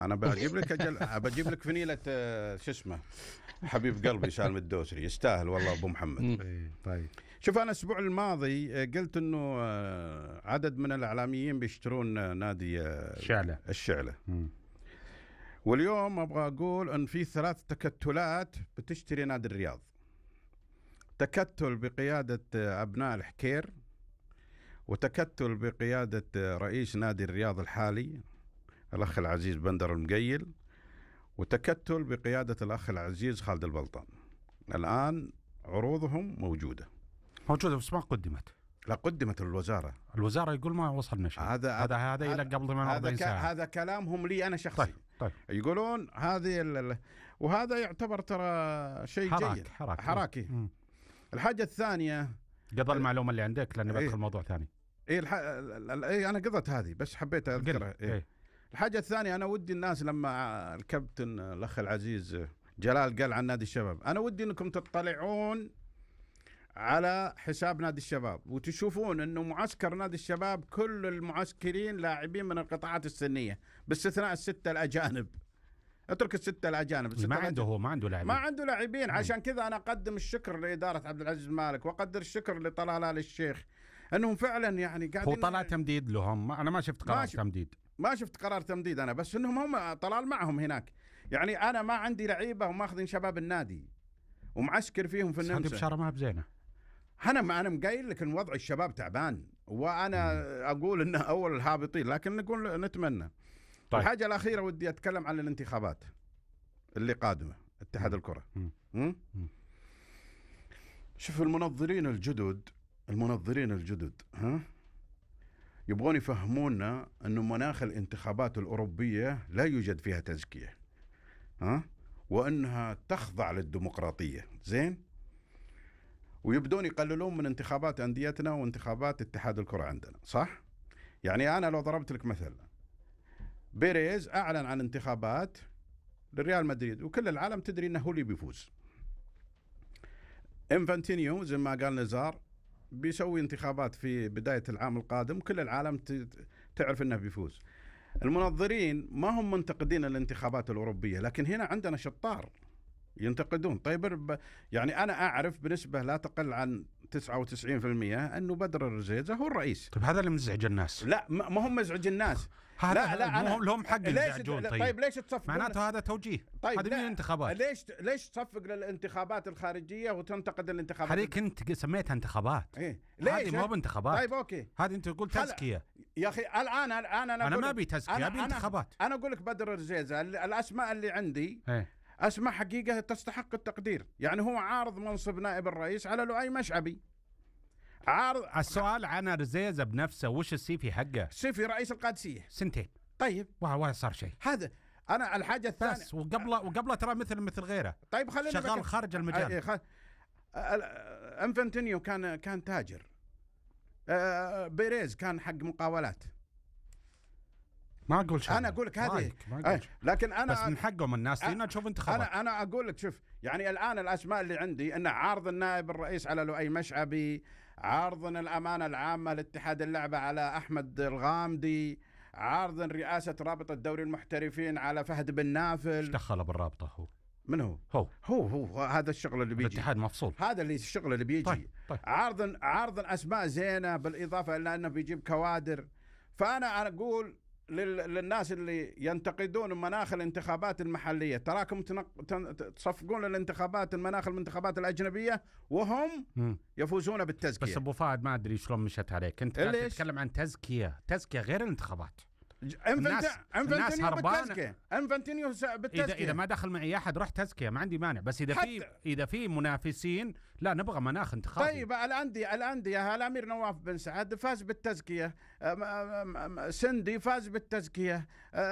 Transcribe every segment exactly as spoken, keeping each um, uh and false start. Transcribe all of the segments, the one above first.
انا بجيب لك أجل بجيب لك فنيله شو اسمه حبيب قلبي سالم الدوسري، يستاهل والله ابو محمد. طيب شوف انا الاسبوع الماضي قلت انه عدد من الاعلاميين بيشترون نادي الشعله الشعله واليوم ابغى اقول ان في ثلاث تكتلات بتشتري نادي الرياض. تكتل بقياده ابناء الحكير، وتكتل بقياده رئيس نادي الرياض الحالي الاخ العزيز بندر المقيل، وتكتل بقياده الاخ العزيز خالد البلطان. الان عروضهم موجوده موجوده بس ما قدمت. لا قدمت الوزاره. الوزاره يقول ما وصلنا شيء. هذا هذا هذا الى قبل ثمانية وأربعين ساعه. هذا كلامهم لي انا شخصي. طيب طيب. يقولون هذه وهذا يعتبر ترى شيء حراك جيد حراك حراكي. مم. الحاجه الثانيه قضى المعلومه اللي عندك لاني بدخل ايه موضوع ثاني. اي الح... ايه انا قضت هذه بس حبيت اذكرها. إيه. ايه. الحاجه الثانيه انا ودي الناس لما الكابتن الاخ العزيز جلال قال عن نادي الشباب، انا ودي انكم تطلعون على حساب نادي الشباب وتشوفون انه معسكر نادي الشباب كل المعسكرين لاعبين من القطاعات السنيه باستثناء السته الاجانب. اترك السته الاجانب. ما عنده هو ما عنده لاعبين. ما عنده لاعبين. عشان كذا انا اقدم الشكر لاداره عبد العزيز مالك واقدر الشكر لطلال آل الشيخ انهم فعلا يعني قاعدين. هو طلع تمديد لهم، انا ما شفت قرار ما تمديد. ما شفت قرار تمديد انا، بس انهم هم طلال معهم هناك. يعني انا ما عندي لعيبه وماخذين شباب النادي ومعسكر فيهم في النمسا. هذه بشاره ما بزينه. انا ما انا مقايل لك ان وضع الشباب تعبان، وانا مم. اقول انه اول الهابطين، لكن نقول نتمنى. طيب. الحاجه الاخيره ودي اتكلم عن الانتخابات اللي قادمه اتحاد الكره. مم. مم؟ مم. شوف المنظرين الجدد المنظرين الجدد ها يبغون يفهمونا انه مناخ الانتخابات الاوروبيه لا يوجد فيها تزكيه، ها وانها تخضع للديمقراطيه. زين، ويبدون يقللون من انتخابات انديتنا وانتخابات اتحاد الكره عندنا. صح؟ يعني انا لو ضربت لك مثل، بيريز اعلن عن انتخابات للريال مدريد وكل العالم تدري انه هو اللي بيفوز. انفانتينيو زي ما قال نزار بيسوي انتخابات في بداية العام القادم كل العالم تعرف انه بيفوز. المنظرين ما هم منتقدين الانتخابات الأوروبية، لكن هنا عندنا شطار ينتقدون. طيب يعني أنا أعرف بنسبة لا تقل عن تسعة وتسعين بالمئة أنه بدر الرزيزة هو الرئيس. طيب هذا اللي مزعج الناس. لا ما هم مزعج الناس. لا لا أنا لهم حق يزعجون. طيب. طيب ليش تصفق؟ معناته هذا توجيه. طيب هذه من الانتخابات. ليش ليش تصفق للانتخابات الخارجية وتنتقد الانتخابات؟ هذيك انت سميتها انتخابات. إيه؟ هذه مو بانتخابات. طيب اوكي. هذه انت تقول تزكية. يا اخي الان الان انا انا ما ابي تزكية، ابي انتخابات. انا اقول لك بدر الرزيزة الاسماء اللي عندي ايه؟ اسماء حقيقة تستحق التقدير. يعني هو عارض منصب نائب الرئيس على لؤي مشعبي. عارض السؤال عن رزيزة بنفسه، وش السيفي حقه؟ السيفي رئيس القادسية سنتين. طيب ولا صار شيء. هذا انا الحاجة الثانية بس وقبله وقبله ترى مثل مثل غيره. طيب خلينا شغال بك... خارج المجال. خ... انفانتينيو كان كان تاجر. أه... بيريز كان حق مقاولات. ما اقول شيء. انا اقول لك هذه أه. لكن انا بس من حقهم الناس لنا تشوف انتخابات. انا انا اقول لك شوف، يعني الان الاسماء اللي عندي ان عارض النائب الرئيس على لؤي مشعبي، عارض الامانه العامه لاتحاد اللعبه على احمد الغامدي، عارض رئاسه رابطه دوري المحترفين على فهد بن نافل. ايش دخله بالرابطه هو؟ من هو؟ هو هو هو هذا الشغل اللي بيجي. الاتحاد مفصول. هذا اللي الشغل اللي بيجي. طيب. طيب. عارض عارض اسماء زينه بالاضافه الى انه بيجيب كوادر. فانا اقول للناس اللي ينتقدون مناخ الانتخابات المحليه، تراكم تصفقون للانتخابات المناخ الانتخابات الاجنبيه وهم م. يفوزون بالتزكيه. بس ابو فهد ما ادري شلون مشت عليك انت قاعد تتكلم عن تزكيه. تزكيه غير الانتخابات. الناس الناس هربانه. انفانتينيو بالتزكيه. اذا اذا ما دخل معي احد روح تزكيه ما عندي مانع، بس اذا في اذا في منافسين لا نبغى مناخ انتخابي. طيب الانديه الانديه الامير نواف بن سعد فاز بالتزكيه، سندي فاز بالتزكيه،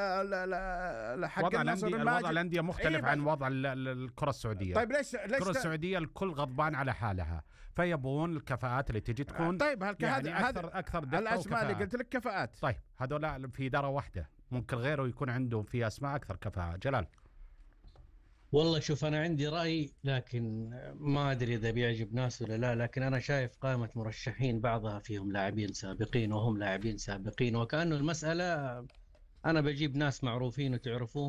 حق النصر الماجد. وضع الانديه مختلف عن وضع الكره السعوديه. طيب ليش ليش الكره السعوديه الكل غضبان على حالها، فيبون الكفاءات اللي تجي تكون. طيب يعني اكثر اكثر الاسماء اللي قلت لك كفاءات. طيب هذول في اداره واحده، ممكن غيره يكون عنده في اسماء اكثر كفاءه. جلال والله شوف انا عندي راي لكن ما ادري اذا بيعجب ناس ولا لا، لكن انا شايف قائمه مرشحين بعضها فيهم لاعبين سابقين وهم لاعبين سابقين، وكانه المساله انا بجيب ناس معروفين وتعرفوهم